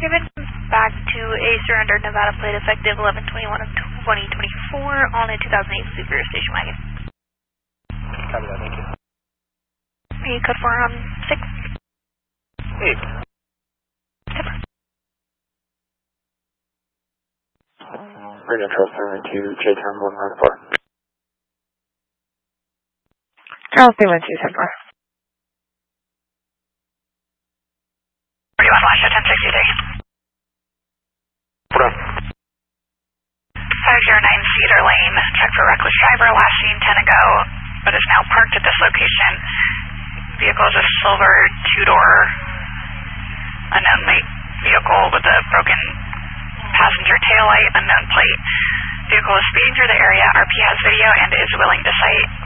given back to a surrendered Nevada plate effective 11/21 of 2024 on a 2008 Subaru station wagon. Copy that, thank you. Code 4 6. 8. Radio Charles 2, J-Town 114. Charles 21274. 41 West 1063. 509 Cedar Lane, check for reckless driver, last seen 10 ago, but is now parked at this location. Vehicle is a silver two-door unknown make vehicle with a broken passenger taillight, unknown plate. Vehicle is speeding through the area. RP has video and is willing to cite.